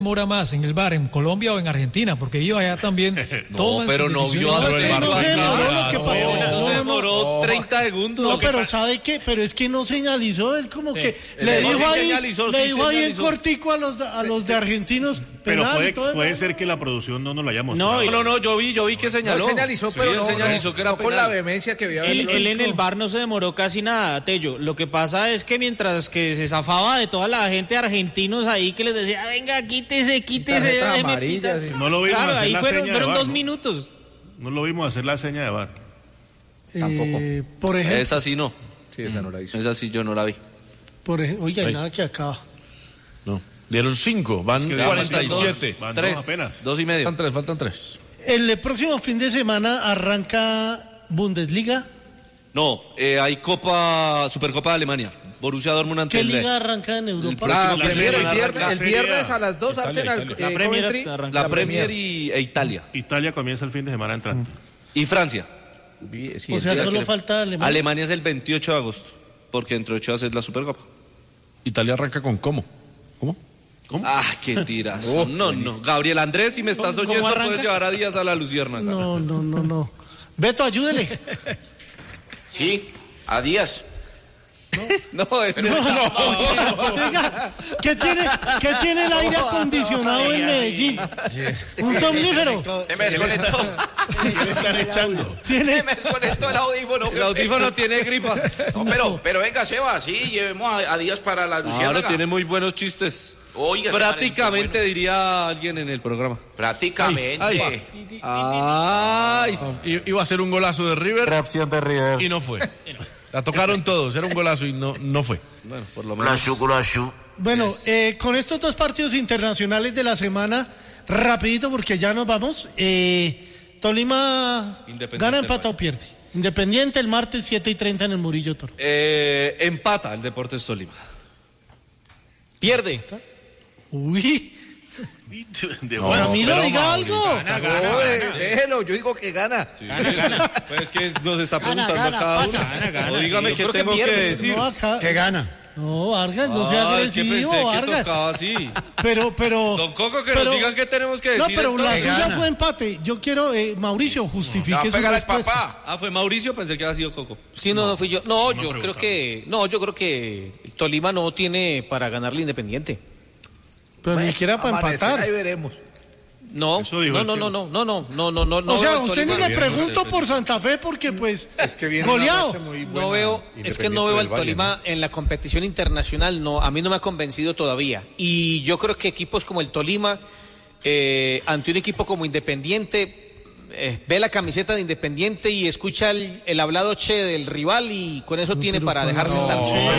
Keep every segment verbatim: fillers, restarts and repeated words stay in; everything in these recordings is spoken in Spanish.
demora más en el bar en Colombia o en Argentina, porque ellos allá también no, toman pero no vio a el bar. No se demoró lo que pasó. No se demoró treinta segundos. No, pero ¿sabe qué? Pero es que no señalizó él como que Sí. le Sí, dijo ahí, señalizó, le sí dijo ahí en señalizó. cortico a los a los de argentinos. Pero penal y puede, todo, puede ¿no? ser que la producción no nos lo haya No, mostrado. no, no, yo vi, yo vi que señaló. No, señalizó, Sí, pero él no, señalizó no, que era no con penal. la vehemencia que vio. Él, él en el bar no se demoró casi nada, Tello. Lo que pasa es que mientras que se zafaba de toda la gente argentinos ahí que les decía, venga, quítese, quítese. Tarjeta déjeme amarilla, quitar". sí. No lo vimos Claro, hacer ahí la fueron, seña de fueron bar, dos ¿no? minutos. No lo vimos hacer la seña de bar. Tampoco. Eh, por ejemplo, Esa sí no. Sí, esa no la hizo. Esa sí yo no la vi. por ejemplo, oiga, hay Ay. nada que acaba. No. Dieron cinco, van Es que cuarenta y siete. Van dos Tres, apenas. dos y medio. Faltan tres, faltan tres. El próximo fin de semana arranca Bundesliga. No, eh, hay Copa, Supercopa de Alemania. Borussia Dortmund ante ¿Qué el liga arranca en Europa? próximo La fin de Premier, el semana viernes, arranca el Serie A. viernes a las dos Italia, Arsenal, Italia. eh, La Premier Coventry, arranca. La Premier y, e Italia. Italia comienza el fin de semana entrante. Y Francia. Sí, O sea, Italia solo quiere- falta Alemania. Alemania es el veintiocho de agosto, porque dentro de ocho días es la Supercopa. Italia arranca con cómo. ¿Cómo? Ah, qué tirazo. no, no. Gabriel Andrés, si me estás ¿Cómo- cómo oyendo, arranca? puedes llevar a Díaz a la Luciérnaga. No, no, no, no. Beto, ayúdele. Sí, a Díaz. No, este Venga, ¿qué tiene, ¿qué tiene el aire acondicionado en Medellín? Un somnífero. Se me desconectó. ¿Qué están echando? Se Tiene. me desconectó el audífono. el audífono tiene gripa. No, pero, pero venga, Seba, sí, llevemos a, a Díaz para la Luciérnaga. Ahora tiene muy buenos chistes. Oiga, ese Prácticamente man es muy diría alguien en el programa. bueno. Prácticamente. Ay, Ay, I- Iba a ser un golazo de River. Reacción de River. Y no fue. La tocaron todos, era un golazo y no, no fue. bueno, por lo La menos. shu, la shu. Bueno, eh, con estos dos partidos internacionales de la semana, rapidito porque ya nos vamos. Eh, Tolima Independiente gana, del empata o pierde. Independiente el martes siete y treinta en el Murillo Toro. Eh, empata el Deportes Tolima. Pierde. Uy, De no, Camilo, diga algo. Joder, déjelo, yo digo que gana. Pues es que nos está Gana, preguntando gana, a cada pasa. uno. Gana, gana, No, sí, dígame yo qué creo que tengo que, pierde. decir. No, acá. Que gana. No, Vargas, no sea Ah, es que agresivo, pensé que Vargas. tocaba así. Pero, pero. Don Coco, que pero- nos digan qué tenemos que decir. No, pero la entonces. suya fue empate. Yo quiero, eh, Mauricio, Le va justifique a su pegar al respuesta. papá. Ah, fue Mauricio, pensé que había sido Coco. Sí, no, no fui yo. No, yo creo que no, yo creo que el Tolima no tiene para ganarle Independiente. Pero ni siquiera para Amanecer, empatar. ahí veremos. No, Eso dijo no, el no, no, cielo. no, no, no, no, no, no. O sea, veo a al usted ni Tolima. le pregunto por Santa Fe porque, pues, Es que viene una goleado. racha muy buena, No veo, es que no veo al Tolima en la competición internacional, no, a mí no me ha convencido todavía. Y yo creo que equipos como el Tolima, eh, ante un equipo como Independiente, eh, ve la camiseta de Independiente y escucha el, el hablado che del rival y con eso tiene para dejarse estar.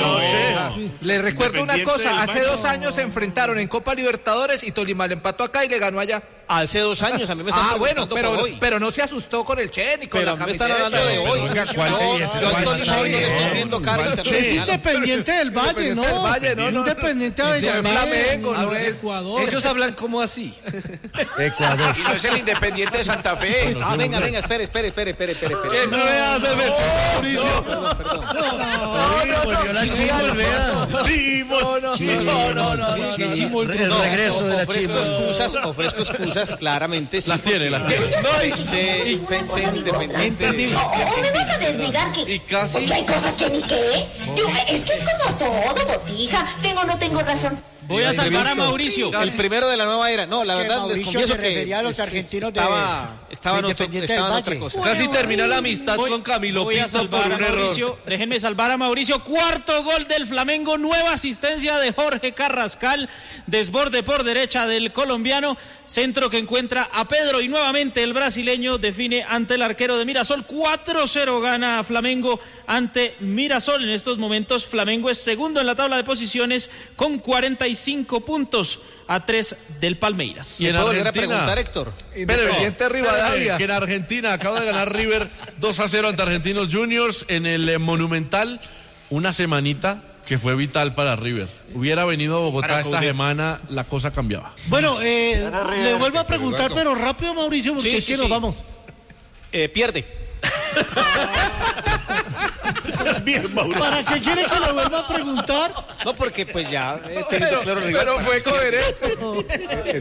Le recuerdo una Independiente cosa, del hace Valle. dos años se enfrentaron en Copa Libertadores y Tolima le empató acá y le ganó allá. Hace dos años, a mí me están Ah, bueno, preguntando pero, por hoy. pero no se asustó con el Che ni con Pero la a mí me camiseta. están hablando de hoy. oiga, ¿cuál Yo- de yo ellos? al ¿Cuál Tolima está hoy no le bien? estoy viendo cara es internacional. Independiente del Valle, Independiente ¿no? del Valle, no, no, no. Independiente de De Avellaneda. Flamengo, no es. Ecuador. Ellos hablan como así. Ecuador. Y no es el Independiente de Santa Fe. Ah, venga, venga, espere, espere, espere, espere, espere. espere. No le haces ver, Mauricio. Perdón, perdón. Volvió la chimol, vea. No, no, no, no, no, no. El regreso de la Ofrezco chimol. excusas, ofrezco excusas, claramente. Sí, Las tiene, las tiene. pensé, pensé en Independiente. O, o me vas a desligar que... Y casi- Pues que hay cosas que ni qué. Yo, es que es como todo, botija. Tengo o no tengo razón. Voy a salvar a Mauricio, el primero de la nueva era. No, la Que verdad, les Mauricio confieso se que refería a los es- argentinos de- estaba, estaba en, de otro, Independiente estaba en del otra Valle. cosa. Casi termina la amistad con Camilo Voy a Pinto por salvar a un error. Mauricio, déjenme salvar a Mauricio, cuarto gol del Flamengo, nueva asistencia de Jorge Carrascal, desborde por derecha del colombiano, centro que encuentra a Pedro y nuevamente el brasileño define ante el arquero de Mirasol, cuatro cero gana Flamengo ante Mirasol. En estos momentos Flamengo es segundo en la tabla de posiciones con cuarenta y cinco puntos a tres del Palmeiras. Y en ¿Puedo volver a Argentina, preguntar, Héctor? Independiente Rivadavia. que en Argentina acaba de ganar River dos a cero ante Argentinos Juniors en el eh, Monumental, una semanita que fue vital para River. Hubiera venido a Bogotá esta semana, la cosa cambiaba. Bueno, eh, le vuelvo a preguntar, pero rápido, Mauricio, porque Sí, es sí, que nos sí. vamos. Eh, pierde. Bien, Mauro. ¿Para qué quiere que le vuelva a preguntar? No, porque pues ya eh, teniendo claro rival. Pero fue coherente.